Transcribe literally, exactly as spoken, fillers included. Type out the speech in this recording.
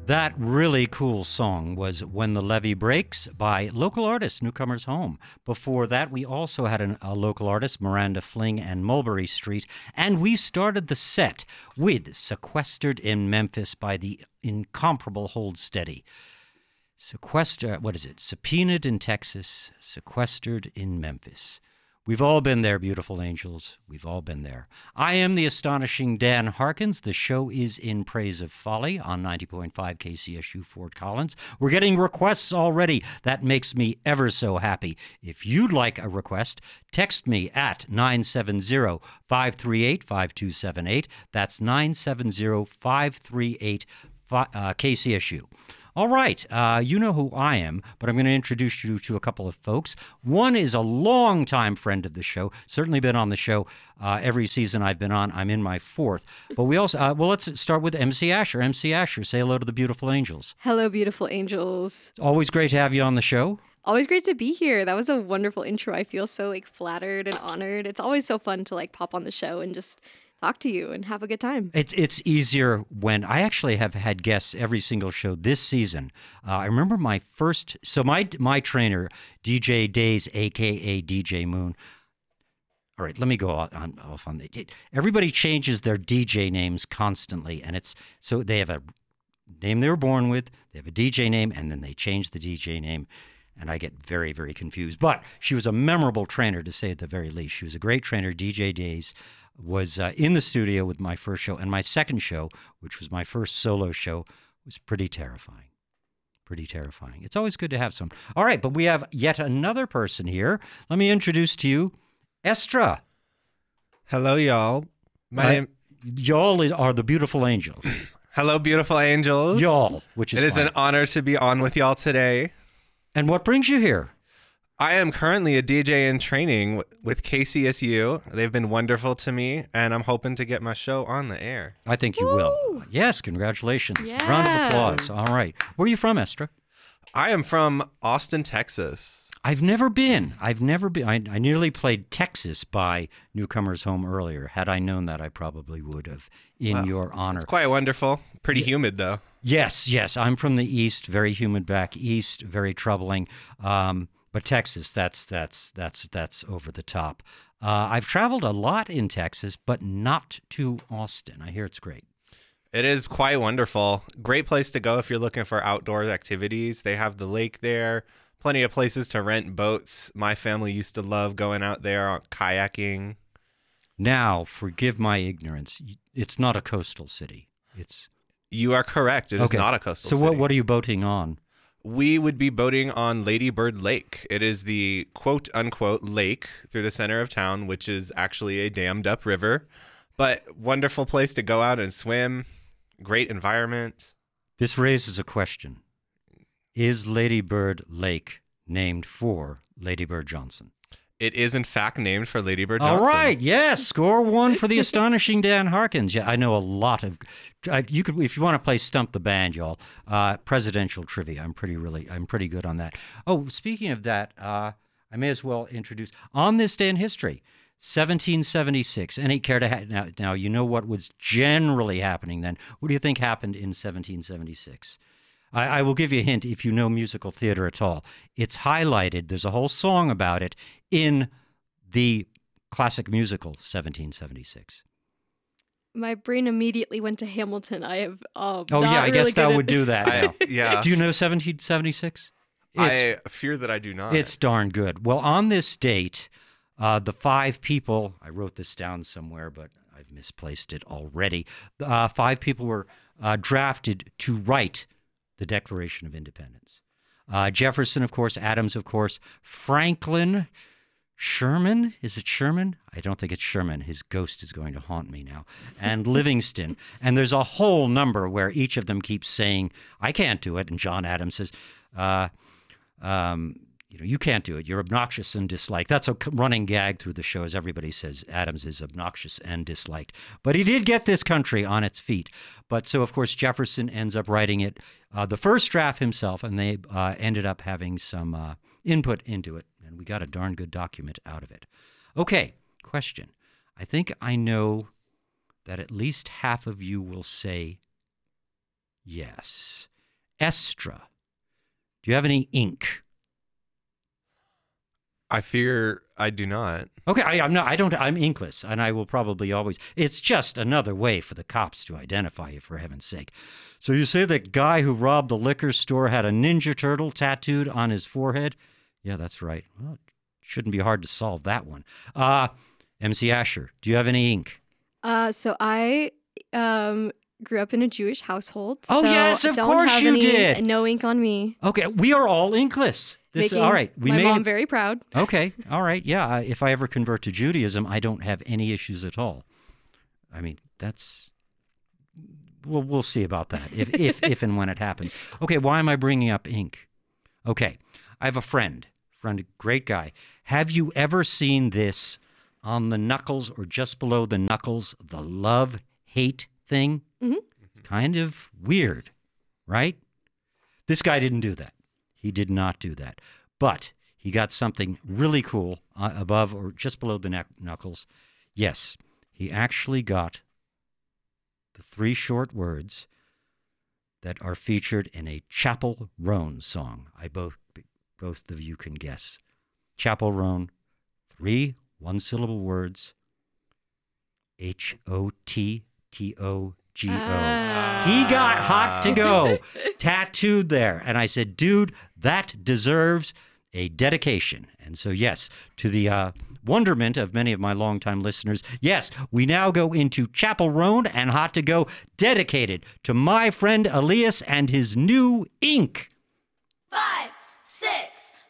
That really cool song was When the Levee Breaks by local artist Newcomer's Home. Before that, we also had an, a local artist, Miranda Fling and Mulberry Street. And we started the set with Sequestered in Memphis by the incomparable Hold Steady. Sequester, what is it? Subpoenaed in Texas, sequestered in Memphis. We've all been there, beautiful angels. We've all been there. I am the astonishing Dan Harkins. The show is In Praise of Folly on ninety point five K C S U Fort Collins. We're getting requests already. That makes me ever so happy. If you'd like a request, text me at nine seven zero, five three eight, five two seven eight. That's nine seven zero, five three eight, K C S U. All right, uh, you know who I am, but I'm going to introduce you to a couple of folks. One is a longtime friend of the show, certainly been on the show uh, every season I've been on. I'm in my fourth. But we also, uh, well, let's start with M C Asher. M C Asher, say hello to the beautiful angels. Hello, beautiful angels. Always great to have you on the show. Always great to be here. That was a wonderful intro. I feel so like flattered and honored. It's always so fun to like pop on the show and just talk to you and have a good time. It's it's easier when I actually have had guests every single show this season. Uh, I remember my first, so my my trainer, D J Days, a k a. D J Moon. All right, let me go on, off on the. Everybody changes their D J names constantly, and it's so they have a name they were born with, they have a D J name, and then they change the D J name. And I get very, very confused. But she was a memorable trainer, to say at the very least. She was a great trainer. D J Days was uh, in the studio with my first show. And my second show, which was my first solo show, was pretty terrifying. Pretty terrifying. It's always good to have some. All right, but we have yet another person here. Let me introduce to you Estra. Hello, y'all. My uh, name... Y'all is, are the beautiful angels. Hello, beautiful angels. Y'all, which is It is fine. an honor to be on with y'all today. And what brings you here? I am currently a D J in training w- with K C S U. They've been wonderful to me, and I'm hoping to get my show on the air. I think you Woo! will. Yes, congratulations. Yeah. Round of applause. All right. Where are you from, Estra? I am from Austin, Texas. I've never been. I've never been. I, I nearly played Texas by Newcomer's Home earlier. Had I known that, I probably would have, in Wow. your honor. It's quite wonderful. Pretty humid, though. Yes, yes. I'm from the East, very humid back east, very troubling. Um, but Texas, that's that's that's that's over the top. Uh, I've traveled a lot in Texas, but not to Austin. I hear it's great. It is quite wonderful. Great place to go if you're looking for outdoor activities. They have the lake there. Plenty of places to rent boats. My family used to love going out there kayaking. Now, forgive my ignorance. It's not a coastal city. It's You are correct. It is okay. not a coastal So city. what what are you boating on? We would be boating on Lady Bird Lake. It is the quote unquote lake through the center of town, which is actually a dammed up river, but wonderful place to go out and swim. Great environment. This raises a question. Is Lady Bird Lake named for Lady Bird Johnson? It is in fact named for Lady Bird Johnson. All right, yes, score one for the astonishing Dan Harkins. Yeah, I know a lot of. I, you could, if you want to play Stump the Band, y'all. Uh, presidential trivia. I'm pretty really. I'm pretty good on that. Oh, speaking of that, uh, I may as well introduce on this day in history, seventeen seventy-six. Any care to ha- now? Now you know what was generally happening then. What do you think happened in seventeen seventy-six? I, I will give you a hint if you know musical theater at all. It's highlighted. There's a whole song about it in the classic musical seventeen seventy-six. My brain immediately went to Hamilton. I have um, Oh, not yeah, I really guess that good would at- do that now. I, yeah. Do you know seventeen seventy-six? It's, I fear that I do not. it's darn good. Well, on this date, uh, the five people, I wrote this down somewhere, but I've misplaced it already. Uh, five people were uh, drafted to write the Declaration of Independence. Uh, Jefferson, of course, Adams, of course, Franklin, Sherman, is it Sherman? I don't think it's Sherman. His ghost is going to haunt me now. And Livingston. And there's a whole number where each of them keeps saying, I can't do it. And John Adams says, uh, um, you know, you can't do it. You're obnoxious and disliked. That's a running gag through the show, as everybody says Adams is obnoxious and disliked. But he did get this country on its feet. But so, of course, Jefferson ends up writing it, uh, the first draft himself, and they uh, ended up having some uh, input into it. And we got a darn good document out of it. Okay, question. I think I know that at least half of you will say yes. Estra. Do you have any ink? I fear I do not. Okay, I, I'm not. I don't. I'm inkless, and I will probably always. It's just another way for the cops to identify you, for heaven's sake. So you say that guy who robbed the liquor store had a Ninja Turtle tattooed on his forehead? Yeah, that's right. Well, it shouldn't be hard to solve that one. Uh, M C Asher, do you have any ink? Uh, so I um grew up in a Jewish household. Oh, so yes, of don't course have you any, did. No ink on me. Okay, we are all inkless. This, Making all right, we my made mom it- very proud. Okay, all right, yeah. I- If I ever convert to Judaism, I don't have any issues at all. I mean, that's. Well, we'll see about that if, if, if and when it happens. Okay, why am I bringing up ink? Okay, I have a friend, friend, great guy. Have you ever seen this on the knuckles or just below the knuckles, the love-hate thing? Mhm. Kind of weird, right? This guy didn't do that. He did not do that. But he got something really cool uh, above or just below the neck knuckles. Yes, he actually got the three short words that are featured in a Chapel Roan song. I both both of you can guess. Chapel Roan, three one-syllable words, H O T T O G O. Ah. He got hot to go, tattooed there. And I said, dude, that deserves a dedication. And so, yes, to the uh, wonderment of many of my longtime listeners, yes, we now go into Chapel Roan and Hot to Go, dedicated to my friend Elias and his new ink. Five, six,